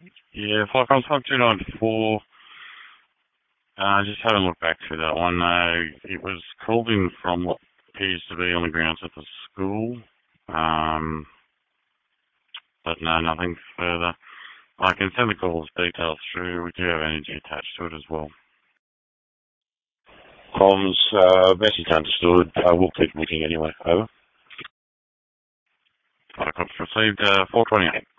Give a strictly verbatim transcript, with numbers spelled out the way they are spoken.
Yeah, Flycom five two nine four. Uh, just having a look back through that one. Uh, it was called in from what appears to be on the grounds at the school. Um, but no, nothing further. I can send the calls details through. We do have energy attached to it as well. Comms, uh, message understood. Uh, we'll keep looking anyway. Over. Flycom received uh, four twenty-eight.